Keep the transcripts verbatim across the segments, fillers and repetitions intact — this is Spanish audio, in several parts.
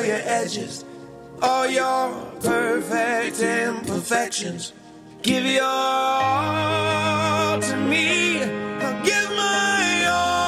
your edges, all your perfect imperfections. Give your all to me, I'll give my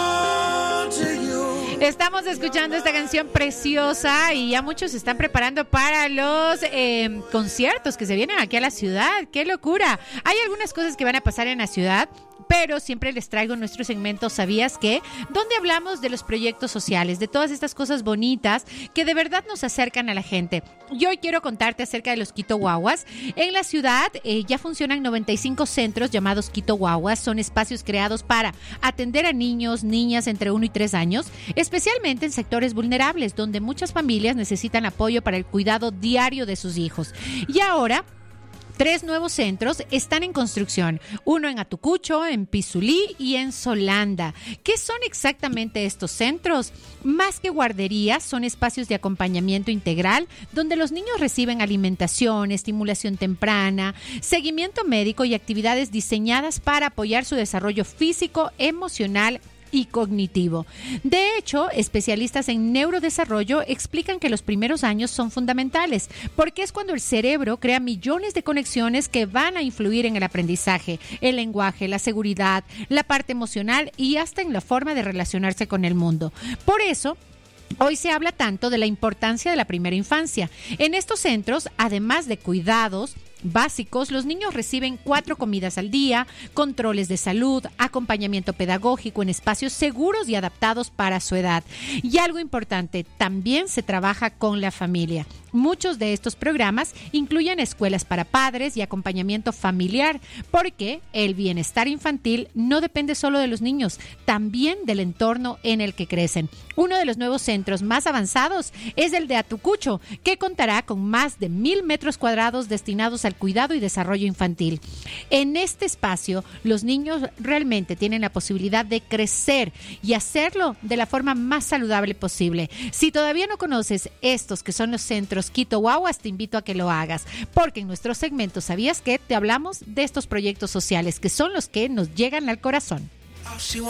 all to you. Estamos escuchando esta canción preciosa y ya muchos se están preparando para los eh, conciertos que se vienen aquí a la ciudad. ¡Qué locura! Hay algunas cosas que van a pasar en la ciudad, pero siempre les traigo nuestro segmento ¿Sabías qué? Donde hablamos de los proyectos sociales, de todas estas cosas bonitas que de verdad nos acercan a la gente. Y hoy quiero contarte acerca de los Quito Guaguas. En la ciudad eh, ya funcionan noventa y cinco centros llamados Quito Guaguas. Son espacios creados para atender a niños, niñas entre uno y tres años, especialmente en sectores vulnerables, donde muchas familias necesitan apoyo para el cuidado diario de sus hijos. Y ahora, tres nuevos centros están en construcción, uno en Atucucho, en Pizulí y en Solanda. ¿Qué son exactamente estos centros? Más que guarderías, son espacios de acompañamiento integral donde los niños reciben alimentación, estimulación temprana, seguimiento médico y actividades diseñadas para apoyar su desarrollo físico, emocional y cognitivo. De hecho, especialistas en neurodesarrollo explican que los primeros años son fundamentales, porque es cuando el cerebro crea millones de conexiones que van a influir en el aprendizaje, el lenguaje, la seguridad, la parte emocional y hasta en la forma de relacionarse con el mundo. Por eso, hoy se habla tanto de la importancia de la primera infancia. En estos centros, además de cuidados básicos, los niños reciben cuatro comidas al día, controles de salud, acompañamiento pedagógico en espacios seguros y adaptados para su edad. Y algo importante, también se trabaja con la familia. Muchos de estos programas incluyen escuelas para padres y acompañamiento familiar, porque el bienestar infantil no depende solo de los niños, también del entorno en el que crecen. Uno de los nuevos centros más avanzados es el de Atucucho, que contará con más de mil metros cuadrados destinados al cuidado y desarrollo infantil. En este espacio, los niños realmente tienen la posibilidad de crecer y hacerlo de la forma más saludable posible. Si todavía no conoces estos que son los centros Quito Guaguas, te invito a que lo hagas, porque en nuestro segmento ¿Sabías qué? Te hablamos de estos proyectos sociales que son los que nos llegan al corazón.